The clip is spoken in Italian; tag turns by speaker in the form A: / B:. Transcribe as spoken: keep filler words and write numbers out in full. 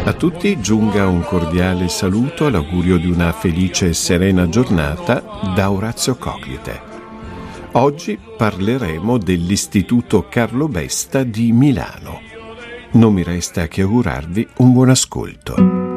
A: A tutti giunga un cordiale saluto all'augurio di una felice e serena giornata da Orazio Coclite. Oggi parleremo dell'Istituto Carlo Besta di Milano. Non mi resta che augurarvi un buon ascolto.